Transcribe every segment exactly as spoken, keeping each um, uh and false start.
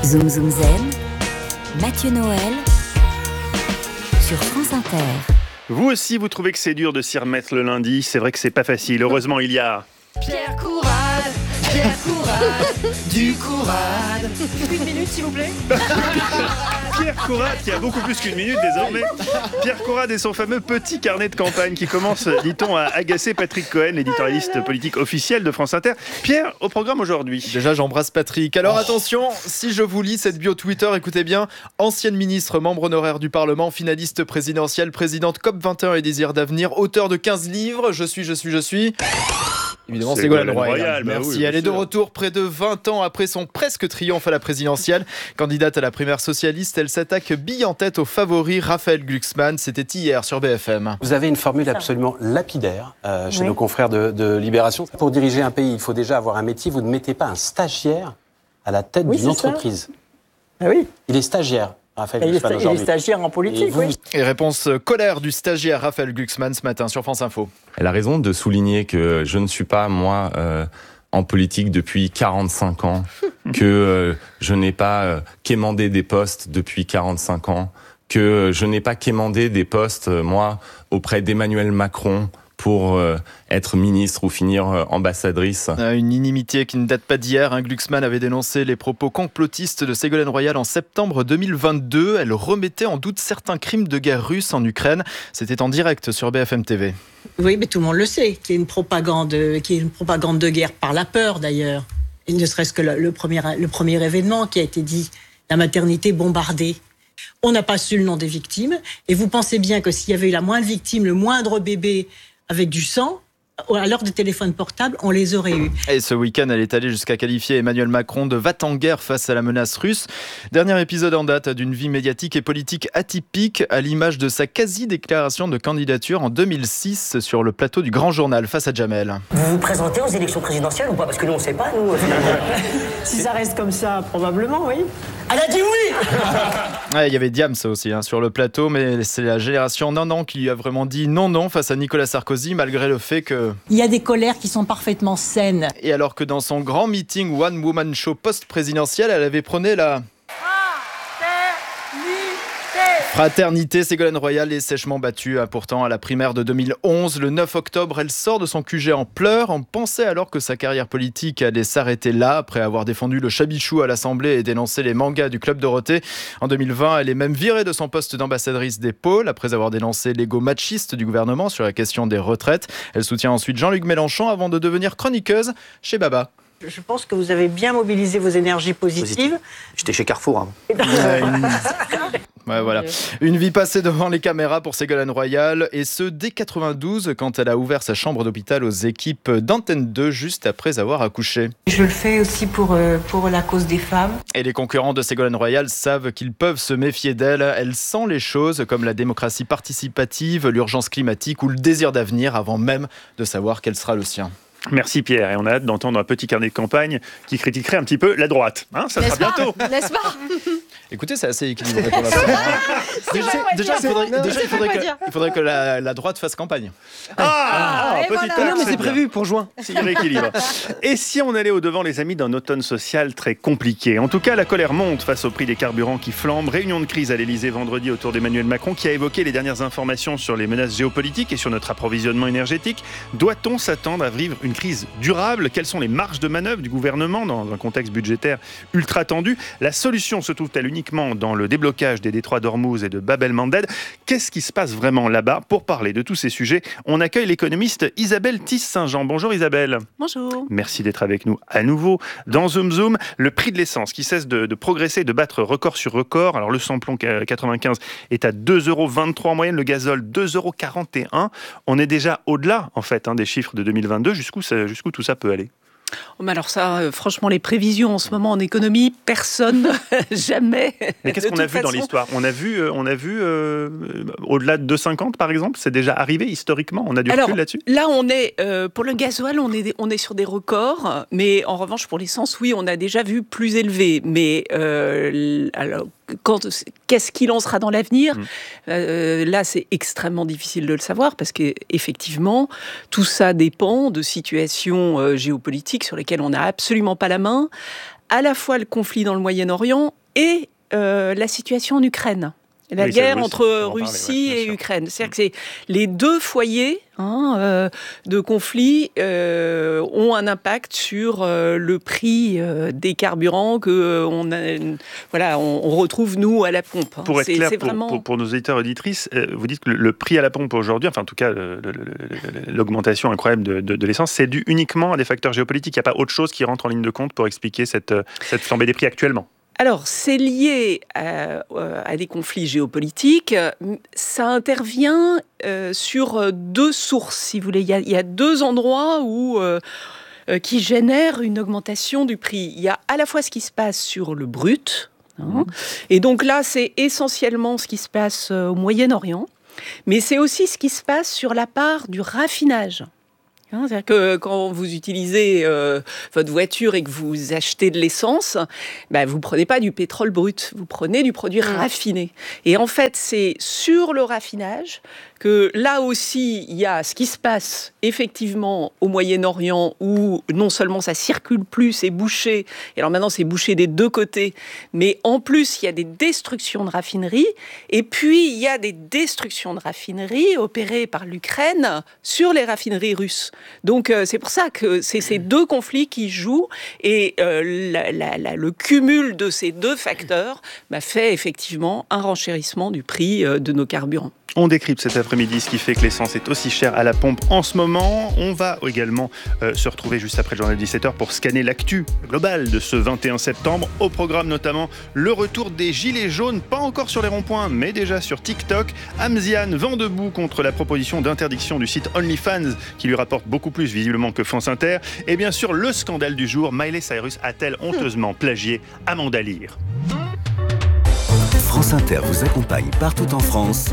Zoom Zoom Zen, Mathieu Noël sur France Inter. Vous aussi, vous trouvez que c'est dur de s'y remettre le lundi? C'est vrai que c'est pas facile. Heureusement, il y a... Pierre Courade, Pierre Courade, du Courade. Une minute, s'il vous plaît. Pierre Courade, qui a beaucoup plus qu'une minute désormais. Pierre Courade et son fameux petit carnet de campagne qui commence, dit-on, à agacer Patrick Cohen, l'éditorialiste politique officiel de France Inter. Pierre, au programme aujourd'hui. Déjà, j'embrasse Patrick. Alors oh. attention, si je vous lis cette bio Twitter, écoutez bien. Ancienne ministre, membre honoraire du Parlement, finaliste présidentielle, présidente COP vingt et un et Désir d'avenir, auteur de quinze livres. Je suis, je suis, je suis... Évidemment, c'est Ségolène Royal. Royal. Merci. Bah oui, Elle est de retour près de vingt ans après son presque triomphe à la présidentielle. Candidate à la primaire socialiste, elle s'attaque bille en tête au favori Raphaël Glucksmann. C'était hier sur B F M. Vous avez une formule absolument lapidaire euh, chez oui. nos confrères de, de Libération. Pour diriger un pays, il faut déjà avoir un métier. Vous ne mettez pas un stagiaire à la tête oui, d'une entreprise. Ah oui. Il est stagiaire. Raphaël il, Glucksmann, est, il est stagiaire en politique, et vous... oui. Et réponse colère du stagiaire Raphaël Glucksmann ce matin sur France Info. Elle a raison de souligner que je ne suis pas, moi, euh, en politique depuis quarante-cinq ans, que euh, je n'ai pas euh, quémandé des postes depuis quarante-cinq ans, que euh, je n'ai pas quémandé des postes, euh, moi, auprès d'Emmanuel Macron, pour euh, être ministre ou finir euh, ambassadrice. Une inimitié qui ne date pas d'hier. Hein. Glucksmann avait dénoncé les propos complotistes de Ségolène Royal en septembre deux mille vingt-deux. Elle remettait en doute certains crimes de guerre russes en Ukraine. C'était en direct sur B F M T V. Oui, mais tout le monde le sait, qu'il y a une propagande, qu'il y a une propagande de guerre par la peur d'ailleurs. Et ne serait-ce que le, le, premier, le premier événement qui a été dit, la maternité bombardée. On n'a pas su le nom des victimes. Et vous pensez bien que s'il y avait eu la moindre victime, le moindre bébé avec du sang, à l'heure des téléphones portables, on les aurait eus. Et ce week-end, elle est allée jusqu'à qualifier Emmanuel Macron de va-t-en-guerre face à la menace russe. Dernier épisode en date d'une vie médiatique et politique atypique, à l'image de sa quasi-déclaration de candidature en deux mille six sur le plateau du Grand Journal face à Jamel. Vous vous présentez aux élections présidentielles ou pas? Parce que nous, on ne sait pas, nous. Si ça reste comme ça, probablement, oui. Elle a dit oui. Ouais, il y avait Diams aussi hein, sur le plateau, mais c'est la génération non-non qui lui a vraiment dit non-non face à Nicolas Sarkozy, malgré le fait que... Il y a des colères qui sont parfaitement saines. Et alors que dans son grand meeting One Woman Show post-présidentiel, elle avait prôné la... Fraternité, Ségolène Royal est sèchement battue. Pourtant, à la primaire de deux mille onze, le neuf octobre, elle sort de son Q G en pleurs. On pensait alors que sa carrière politique allait s'arrêter là, après avoir défendu le chabichou à l'Assemblée et dénoncé les mangas du Club Dorothée. En deux mille vingt, elle est même virée de son poste d'ambassadrice des pôles, après avoir dénoncé l'ego machiste du gouvernement sur la question des retraites. Elle soutient ensuite Jean-Luc Mélenchon avant de devenir chroniqueuse chez Baba. Je pense que vous avez bien mobilisé vos énergies positives. Positive. J'étais chez Carrefour avant. Ouais, voilà. Une vie passée devant les caméras pour Ségolène Royal, et ce dès quatre-vingt-douze, quand elle a ouvert sa chambre d'hôpital aux équipes d'Antenne deux juste après avoir accouché. Je le fais aussi pour, euh, pour la cause des femmes. Et les concurrents de Ségolène Royal savent qu'ils peuvent se méfier d'elle. Elle sent les choses comme la démocratie participative, l'urgence climatique ou le désir d'avenir avant même de savoir quel sera le sien. Merci Pierre, et on a hâte d'entendre un petit carnet de campagne qui critiquerait un petit peu la droite. Hein, ça N'est-ce sera pas bientôt. N'est-ce pas? Écoutez, c'est assez équilibré pour l'instant. Déjà, déjà, il faudrait, déjà, il faudrait que, il faudrait que la, la droite fasse campagne. Ah, ah et petit voilà. axe, Non, mais c'est bien. prévu pour juin. C'est rééquilibre. Et si on allait au-devant, les amis, d'un automne social très compliqué? En tout cas, la colère monte face au prix des carburants qui flambent. Réunion de crise à l'Elysée vendredi autour d'Emmanuel Macron qui a évoqué les dernières informations sur les menaces géopolitiques et sur notre approvisionnement énergétique. Doit-on s'attendre à vivre une crise durable? Quelles sont les marges de manœuvre du gouvernement dans un contexte budgétaire ultra tendu? La solution se trouve-t-elle uniquement dans le déblocage des détroits d'Ormuz et de Bab el-Mandeb? Qu'est-ce qui se passe vraiment là-bas? Pour parler de tous ces sujets, on accueille l'économiste Isabelle Tisse-Saint-Jean. Bonjour Isabelle. Bonjour. Merci d'être avec nous à nouveau dans Zoom Zoom. Le prix de l'essence qui cesse de, de progresser, de battre record sur record. Alors le samplon quatre-vingt-quinze est à deux euros vingt-trois en moyenne, le gazole deux euros quarante et un. On est déjà au-delà en fait hein, des chiffres de deux mille vingt-deux. Jusqu'où, ça, jusqu'où tout ça peut aller? Oh, mais alors ça, euh, franchement, les prévisions en ce moment en économie, personne, jamais. Mais qu'est-ce qu'on a vu façon... dans l'histoire? On a vu, euh, on a vu euh, au-delà de deux euros cinquante par exemple, c'est déjà arrivé historiquement. On a du alors, recul là-dessus? Là, on est euh, pour le gasoil, on est on est sur des records, mais en revanche pour l'essence, oui, on a déjà vu plus élevé. Mais euh, alors. Quand, qu'est-ce qu'il en sera dans l'avenir? mmh. euh, Là, c'est extrêmement difficile de le savoir parce qu'effectivement, tout ça dépend de situations euh, géopolitiques sur lesquelles on n'a absolument pas la main. à la fois le conflit dans le Moyen-Orient et euh, la situation en Ukraine. La oui, guerre entre Russie parler, ouais, et Ukraine. C'est-à-dire que c'est les deux foyers hein, euh, de conflit euh, ont un impact sur euh, le prix euh, des carburants que euh, on, a, voilà, on, on retrouve nous à la pompe. Hein. Pour être c'est, clair, c'est pour, vraiment... pour, pour nos auditeurs et auditrices, euh, vous dites que le, le prix à la pompe aujourd'hui, enfin en tout cas le, le, le, l'augmentation incroyable de, de, de l'essence, c'est dû uniquement à des facteurs géopolitiques. Il n'y a pas autre chose qui rentre en ligne de compte pour expliquer cette, cette flambée des prix actuellement? Alors, c'est lié à, à des conflits géopolitiques. Ça intervient euh, sur deux sources, si vous voulez. Il y a, il y a deux endroits où, euh, qui génèrent une augmentation du prix. Il y a à la fois ce qui se passe sur le brut, hein, et donc là, c'est essentiellement ce qui se passe au Moyen-Orient, mais c'est aussi ce qui se passe sur la part du raffinage. C'est-à-dire que quand vous utilisez euh, votre voiture et que vous achetez de l'essence, bah, vous ne prenez pas du pétrole brut, vous prenez du produit raffiné. Et en fait, c'est sur le raffinage que là aussi, il y a ce qui se passe effectivement au Moyen-Orient où non seulement ça circule plus, c'est bouché, et alors maintenant c'est bouché des deux côtés, mais en plus il y a des destructions de raffineries, et puis il y a des destructions de raffineries opérées par l'Ukraine sur les raffineries russes. Donc euh, c'est pour ça que c'est ces deux conflits qui jouent, et euh, la, la, la, le cumul de ces deux facteurs bah, fait effectivement un renchérissement du prix euh, de nos carburants. On décrypte cet après-midi ce qui fait que l'essence est aussi chère à la pompe en ce moment. On va également euh, se retrouver juste après le journal de dix-sept heures pour scanner l'actu globale de ce vingt et un septembre. Au programme notamment le retour des gilets jaunes, pas encore sur les ronds-points, mais déjà sur TikTok. Amziane vent debout contre la proposition d'interdiction du site OnlyFans, qui lui rapporte beaucoup plus visiblement que France Inter. Et bien sûr, le scandale du jour, Miley Cyrus a-t-elle honteusement plagié Amanda Lear? France Inter vous accompagne partout en France.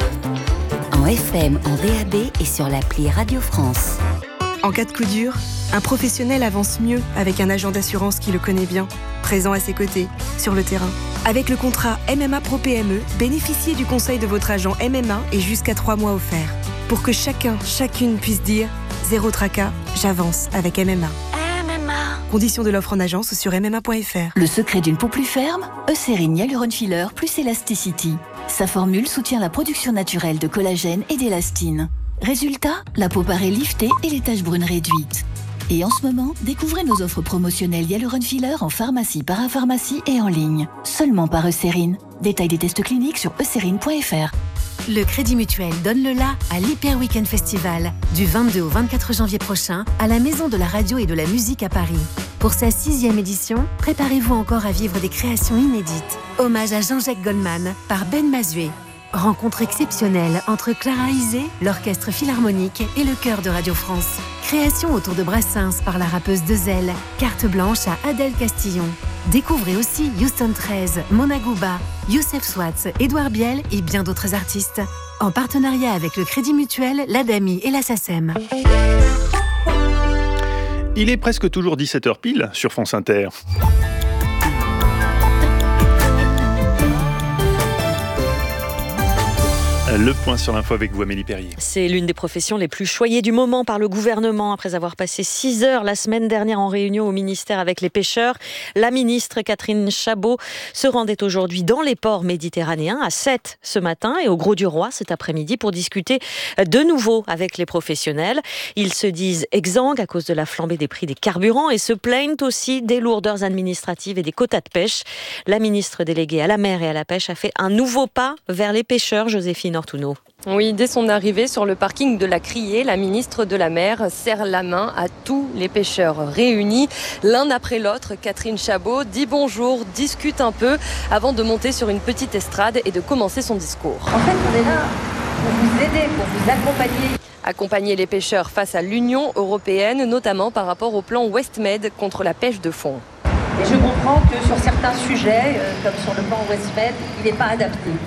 En F M, en D A B et sur l'appli Radio France. En cas de coup dur, un professionnel avance mieux avec un agent d'assurance qui le connaît bien, présent à ses côtés, sur le terrain. Avec le contrat M M A Pro P M E, bénéficiez du conseil de votre agent M M A et jusqu'à trois mois offerts. Pour que chacun, chacune puisse dire « Zéro tracas, j'avance avec M M A ». Conditions de l'offre en agence ou sur m m a point f r. Le secret d'une peau plus ferme, Eucérine Hyaluron Filler plus Elasticity. Sa formule soutient la production naturelle de collagène et d'élastine. Résultat, la peau paraît liftée et les taches brunes réduites. Et en ce moment, découvrez nos offres promotionnelles Hyaluron Filler en pharmacie, parapharmacie et en ligne. Seulement par Eucérine. Détail des tests cliniques sur eucérine point f r. Le Crédit Mutuel donne le la à l'Hyper Weekend Festival du vingt-deux au vingt-quatre janvier prochain à la Maison de la Radio et de la Musique à Paris. Pour sa sixième édition, préparez-vous encore à vivre des créations inédites. Hommage à Jean-Jacques Goldman par Ben Mazué. Rencontre exceptionnelle entre Clara Isé, l'Orchestre Philharmonique et le Chœur de Radio France. Création autour de Brassens par la rappeuse Dezel. Carte blanche à Adèle Castillon. Découvrez aussi Houston treize, Mona Gouba, Youssef Swatz, Édouard Biel et bien d'autres artistes. En partenariat avec le Crédit Mutuel, l'Adami et la SACEM. Il est presque toujours dix-sept heures pile sur France Inter. Le point sur l'info avec vous, Amélie Perrier. C'est l'une des professions les plus choyées du moment par le gouvernement. Après avoir passé six heures la semaine dernière en réunion au ministère avec les pêcheurs, la ministre Catherine Chabot se rendait aujourd'hui dans les ports méditerranéens à Sète ce matin et au Grau-du-Roi cet après-midi pour discuter de nouveau avec les professionnels. Ils se disent exsangues à cause de la flambée des prix des carburants et se plaignent aussi des lourdeurs administratives et des quotas de pêche. La ministre déléguée à la mer et à la pêche a fait un nouveau pas vers les pêcheurs, Joséphine Ortuno. Oui, dès son arrivée sur le parking de la Criée, la ministre de la Mer serre la main à tous les pêcheurs réunis. L'un après l'autre, Catherine Chabot dit bonjour, discute un peu avant de monter sur une petite estrade et de commencer son discours. En fait, on est là pour vous aider, pour vous accompagner. Accompagner les pêcheurs face à l'Union européenne, notamment par rapport au plan WestMed contre la pêche de fond. Et je comprends que sur certains sujets, euh, comme sur le plan WestMed, il n'est pas adapté.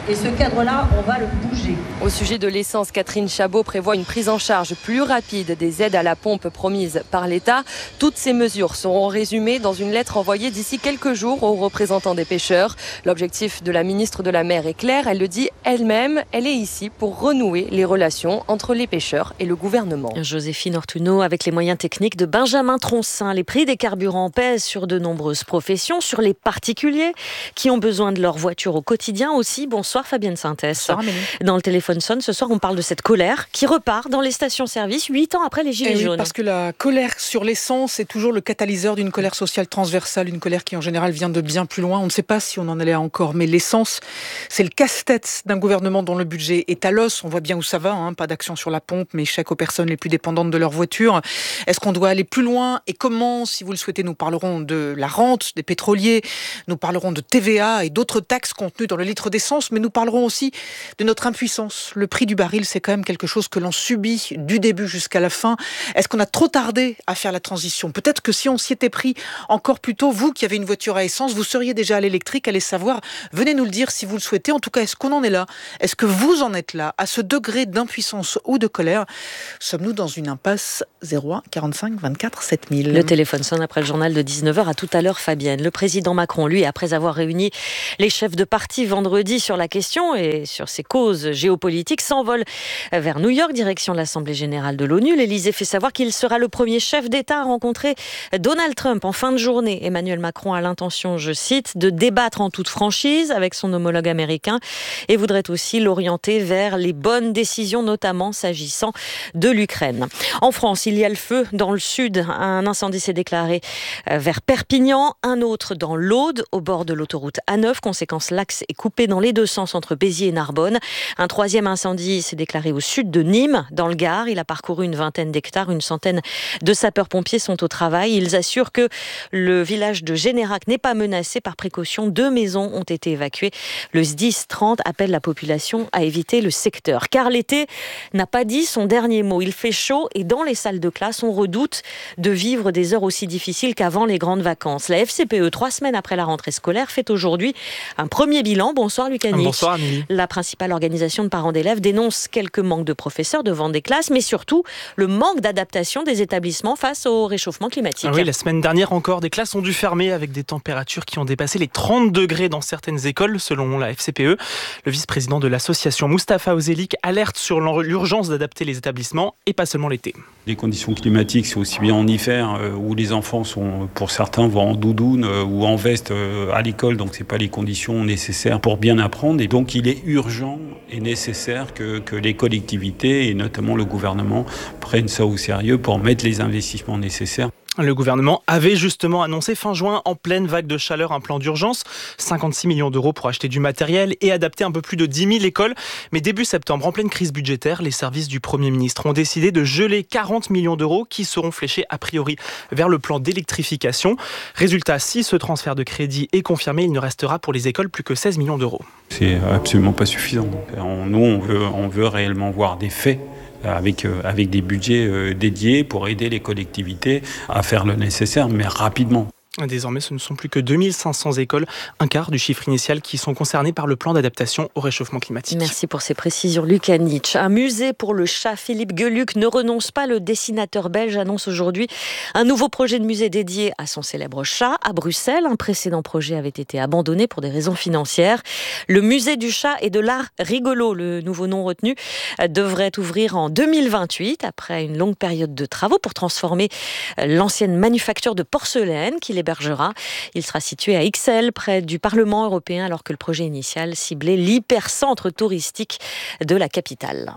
Et ce cadre-là, on va le bouger. Au sujet de l'essence, Catherine Chabot prévoit une prise en charge plus rapide des aides à la pompe promises par l'État. Toutes ces mesures seront résumées dans une lettre envoyée d'ici quelques jours aux représentants des pêcheurs. L'objectif de la ministre de la Mer est clair, elle le dit elle-même, elle est ici pour renouer les relations entre les pêcheurs et le gouvernement. Joséphine Ortuno avec les moyens techniques de Benjamin Troncin. Les prix des carburants pèsent sur de nombreuses professions, sur les particuliers qui ont besoin de leur voiture au quotidien aussi. Bonsoir Fabienne Sintès. Bonsoir Amélie. Dans le téléphone sonne, ce soir on parle de cette colère qui repart dans les stations-service huit ans après les Gilets eh oui, jaunes. Parce que la colère sur l'essence est toujours le catalyseur d'une colère sociale transversale, une colère qui en général vient de bien plus loin. On ne sait pas si on en allait encore, mais l'essence, c'est le casse-tête d'un gouvernement dont le budget est à l'os. On voit bien où ça va, hein. Pas d'action sur la pompe, mais chèque aux personnes les plus dépendantes de leur voiture. Est-ce qu'on doit aller plus loin et comment? Si vous le souhaitez, nous parlerons de la rente des pétroliers, nous parlerons de T V A et d'autres taxes contenues dans le litre d'essence, mais nous parlerons aussi de notre impuissance. Le prix du baril, c'est quand même quelque chose que l'on subit du début jusqu'à la fin. Est-ce qu'on a trop tardé à faire la transition? Peut-être que si on s'y était pris encore plus tôt, vous qui avez une voiture à essence, vous seriez déjà à l'électrique, allez savoir. Venez nous le dire si vous le souhaitez. En tout cas, est-ce qu'on en est là? Est-ce que vous en êtes là? À ce degré d'impuissance ou de colère, sommes-nous dans une impasse? Zéro un quarante-cinq vingt-quatre sept mille. Le téléphone sonne après le journal de dix-neuf heures. À tout à l'heure, Fabienne. Le président Macron, lui, après avoir réuni les chefs de parti vendredi sur la question et sur ses causes géopolitiques, s'envole vers New York, direction l'Assemblée générale de l'ONU. L'Élysée fait savoir qu'il sera le premier chef d'État à rencontrer Donald Trump en fin de journée. Emmanuel Macron a l'intention, je cite, de débattre en toute franchise avec son homologue américain et voudrait aussi l'orienter vers les bonnes décisions, notamment s'agissant de l'Ukraine. En France, il y a le feu dans le sud. Un incendie s'est déclaré vers Perpignan, un autre dans l'Aude, au bord de l'autoroute A neuf. Conséquence, l'axe est coupé dans les deux sens entre Béziers et Narbonne. Un troisième incendie s'est déclaré au sud de Nîmes, dans le Gard. Il a parcouru une vingtaine d'hectares. Une centaine de sapeurs-pompiers sont au travail. Ils assurent que le village de Générac n'est pas menacé. Par précaution, deux maisons ont été évacuées. Le S D I S trente appelle la population à éviter le secteur. Car l'été n'a pas dit son dernier mot. Il fait chaud et dans les salles de classe, on redoute de vivre des heures aussi difficiles qu'avant les grandes vacances. La F C P E, trois semaines après la rentrée scolaire, fait aujourd'hui un premier bilan. Bonsoir Lucas Nietzsche. Bonsoir Amélie. La principale organisation de parents d'élèves dénonce quelques manques de professeurs devant des classes, mais surtout le manque d'adaptation des établissements face au réchauffement climatique. Ah oui, la semaine dernière encore, des classes ont dû fermer avec des températures qui ont dépassé les trente degrés dans certaines écoles, selon la F C P E. Le vice-président de l'association, Mustapha Ozelik, alerte sur l'urgence d'adapter les établissements et pas seulement l'été. Les conditions climatiques, c'est aussi bien en hiver euh, où les enfants sont, pour certains, vont en doudoune euh, ou en veste euh, à l'école, donc c'est pas les conditions nécessaires pour bien apprendre. Et donc il est urgent et nécessaire que, que les collectivités et notamment le gouvernement prennent ça au sérieux pour mettre les investissements nécessaires. Le gouvernement avait justement annoncé fin juin, en pleine vague de chaleur, un plan d'urgence. cinquante-six millions d'euros pour acheter du matériel et adapter un peu plus de dix mille écoles. Mais début septembre, en pleine crise budgétaire, les services du Premier ministre ont décidé de geler quarante millions d'euros qui seront fléchés a priori vers le plan d'électrification. Résultat, si ce transfert de crédit est confirmé, il ne restera pour les écoles plus que seize millions d'euros. C'est absolument pas suffisant. Nous, on veut, on veut réellement voir des faits. Avec, euh, avec des budgets euh, dédiés pour aider les collectivités à faire le nécessaire, mais rapidement. Désormais, ce ne sont plus que deux mille cinq cents écoles, un quart du chiffre initial, qui sont concernées par le plan d'adaptation au réchauffement climatique. Merci pour ces précisions, Lucas Nietzsche. Un musée pour le chat. Philippe Geluck ne renonce pas. Le dessinateur belge annonce aujourd'hui un nouveau projet de musée dédié à son célèbre chat à Bruxelles. Un précédent projet avait été abandonné pour des raisons financières. Le musée du chat et de l'art rigolo, le nouveau nom retenu, devrait ouvrir en deux mille vingt-huit, après une longue période de travaux pour transformer l'ancienne manufacture de porcelaine qui l'hébergera. Il sera situé à Ixelles, près du Parlement européen, alors que le projet initial ciblait l'hypercentre touristique de la capitale.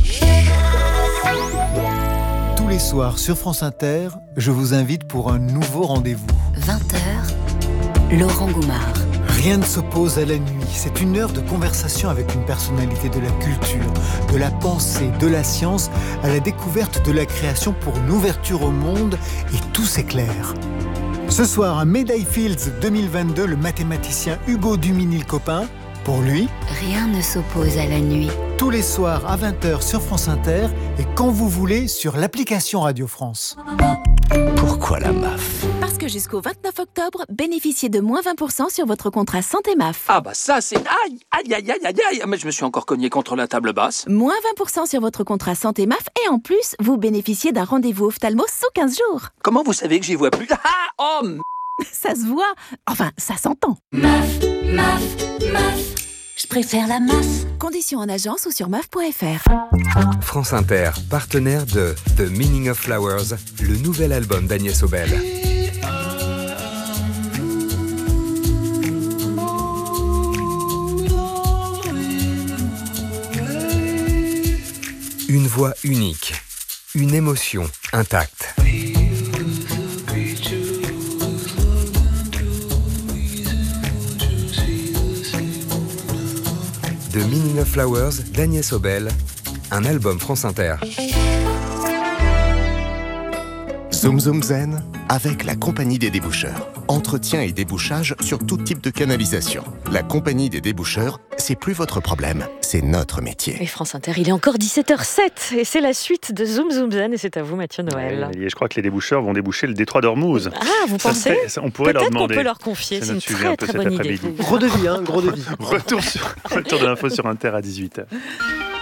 Tous les soirs sur France Inter, je vous invite pour un nouveau rendez-vous. vingt heures, Laurent Goumard. Rien ne s'oppose à la nuit. C'est une heure de conversation avec une personnalité de la culture, de la pensée, de la science, à la découverte de la création pour une ouverture au monde, et tout s'éclaire. Ce soir, à Médaille Fields deux mille vingt-deux, le mathématicien Hugo Duminil-Copin. Pour lui, rien ne s'oppose à la nuit. Tous les soirs à vingt heures sur France Inter et quand vous voulez sur l'application Radio France. Pourquoi la M A F ? Parce que jusqu'au vingt-neuf octobre, bénéficiez de moins vingt pour cent sur votre contrat santé M A F. Ah bah ça c'est... Aïe, aïe, aïe, aïe, aïe, aïe. Mais je me suis encore cogné contre la table basse. Moins vingt pour cent sur votre contrat santé M A F et en plus, vous bénéficiez d'un rendez-vous ophtalmo sous quinze jours. Comment vous savez que j'y vois plus? Ah, oh m... Ça se voit. Enfin, ça s'entend. M A F, M A F, M A F. Je préfère la masse. Conditions en agence ou sur M A F point F R. France Inter, partenaire de The Meaning of Flowers, le nouvel album d'Agnès Obel. Une voix unique, une émotion intacte. The Meaning of Flowers d'Agnès Obel, un album France Inter. Zoom Zoom Zen avec la Compagnie des déboucheurs. Entretien et débouchage sur tout type de canalisation. La Compagnie des déboucheurs, c'est plus votre problème, c'est notre métier. Et France Inter, il est encore dix-sept heures zéro sept et c'est la suite de Zoom Zoom Zen et c'est à vous Mathieu Noël. Ouais, je crois que les déboucheurs vont déboucher le détroit d'Ormuz. Ah, vous ça pensez serait, ça, on pourrait leur demander. Peut-être qu'on peut leur confier, c'est, c'est une très un très bonne idée. Gros devis, hein, gros devis. Retour, sur, retour de l'info sur Inter à dix-huit heures.